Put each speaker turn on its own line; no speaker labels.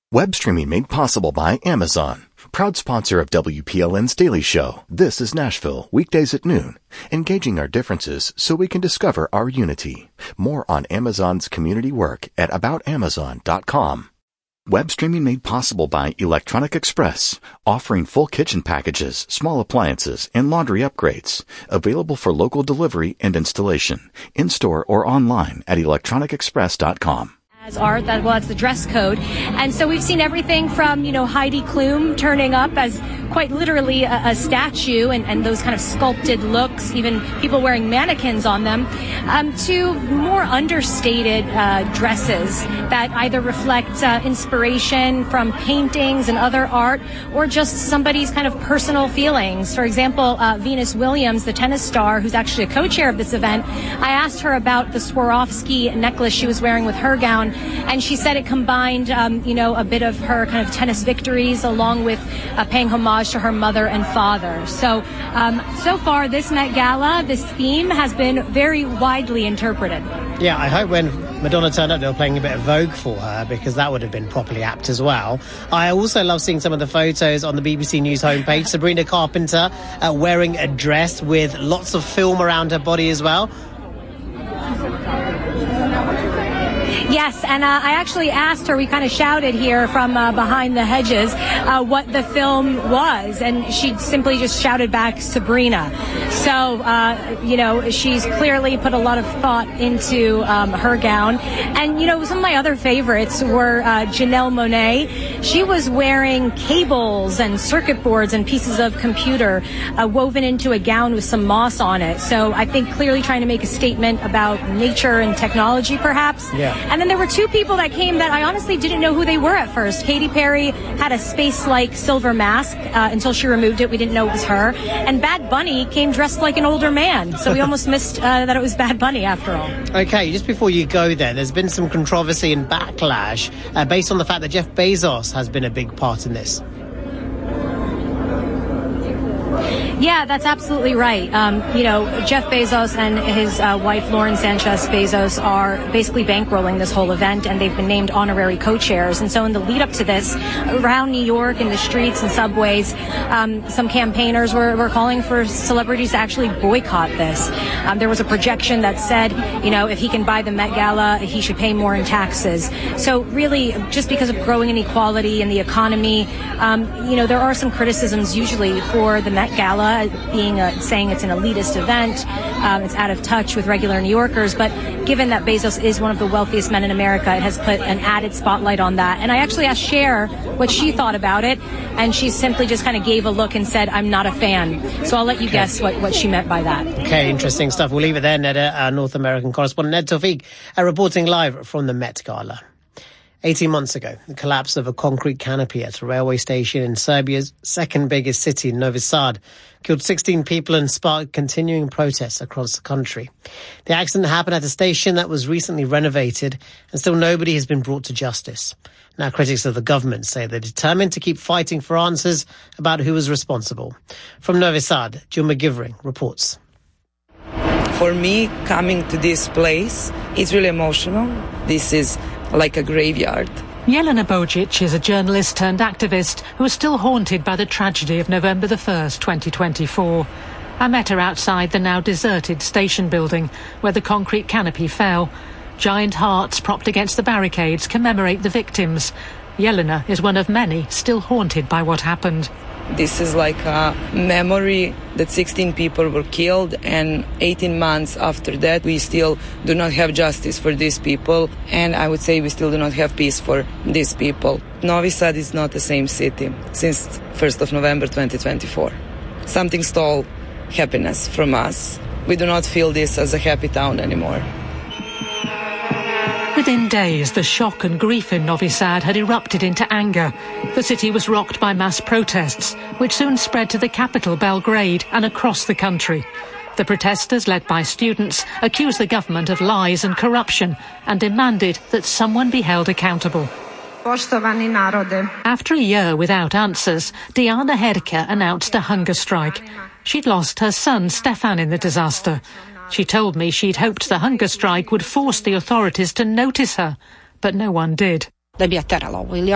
Web streaming made possible by Amazon. Proud sponsor of WPLN's Daily Show. This is Nashville, weekdays at noon. Engaging our differences so we can discover our unity. More on Amazon's community work at aboutamazon.com. Web streaming made possible by Electronic Express, offering full kitchen packages, small appliances, and laundry upgrades. Available for local delivery and installation, in-store or online at electronicexpress.com.
As art, that's the dress code. And so we've seen everything from, Heidi Klum turning up as quite literally a statue and those kind of sculpted looks, even people wearing mannequins on them, to more understated dresses that either reflect inspiration from paintings and other art or just somebody's kind of personal feelings. For example, Venus Williams, the tennis star, who's actually a co-chair of this event, I asked her about the Swarovski necklace she was wearing with her gown, and she said it combined, a bit of her kind of tennis victories along with paying homage to her mother and father. So far, this Met Gala, this theme has been very widely interpreted.
Yeah, I hope when Madonna turned up, they were playing a bit of Vogue for her, because that would have been properly apt as well. I also love seeing some of the photos on the BBC News homepage. Sabrina Carpenter wearing a dress with lots of film around her body as well.
Yes, and I actually asked her, we kind of shouted here from behind the hedges, what the film was, and she simply just shouted back, Sabrina. So, she's clearly put a lot of thought into her gown. And, some of my other favorites were Janelle Monáe. She was wearing cables and circuit boards and pieces of computer woven into a gown with some moss on it. So I think clearly trying to make a statement about nature and technology, perhaps.
Yeah.
And then there were two people that came that I honestly didn't know who they were at first. Katy Perry had a space-like silver mask until she removed it. We didn't know it was her. And Bad Bunny came dressed like an older man. So we almost missed that it was Bad Bunny after all.
Okay, just before you go there's been some controversy and backlash based on the fact that Jeff Bezos has been a big part in this.
Yeah, that's absolutely right. Jeff Bezos and his wife, Lauren Sanchez Bezos, are basically bankrolling this whole event, and they've been named honorary co-chairs. And so in the lead up to this, around New York, in the streets and subways, some campaigners were calling for celebrities to actually boycott this. There was a projection that said, if he can buy the Met Gala, he should pay more in taxes. So really, just because of growing inequality in the economy, there are some criticisms usually for the Met Gala being saying it's an elitist event, it's out of touch with regular New Yorkers. But given that Bezos is one of the wealthiest men in America, it has put an added spotlight on that. And I actually asked Cher what she thought about it, and she simply just kind of gave a look and said, I'm not a fan. So I'll let you guess what she meant by that.
Okay, interesting stuff. We'll leave it there, Neda, our North American correspondent, Ned Tawfiq, reporting live from the Met Gala. 18 months ago, the collapse of a concrete canopy at a railway station in Serbia's second biggest city, Novi Sad, killed 16 people and sparked continuing protests across the country. The accident happened at a station that was recently renovated, and still nobody has been brought to justice. Now, critics of the government say they're determined to keep fighting for answers about who was responsible. From Novi Sad, Jill McGivering reports.
For me, coming to this place, it's really emotional. This is like a graveyard.
Jelena Bojic is a journalist turned activist who is still haunted by the tragedy of November the 1st, 2024. I met her outside the now deserted station building where the concrete canopy fell. Giant hearts propped against the barricades commemorate the victims. Jelena is one of many still haunted by what happened.
This is like a memory that 16 people were killed, and 18 months after that we still do not have justice for these people, and I would say we still do not have peace for these people. Novi Sad is not the same city since 1st of November 2024. Something stole happiness from us. We do not feel this as a happy town anymore.
Within days, the shock and grief in Novi Sad had erupted into anger. The city was rocked by mass protests, which soon spread to the capital, Belgrade, and across the country. The protesters, led by students, accused the government of lies and corruption and demanded that someone be held accountable. After a year without answers, Diana Herka announced a hunger strike. She'd lost her son, Stefan, in the disaster. She told me she'd hoped the hunger strike would force the authorities to notice her, but no one did.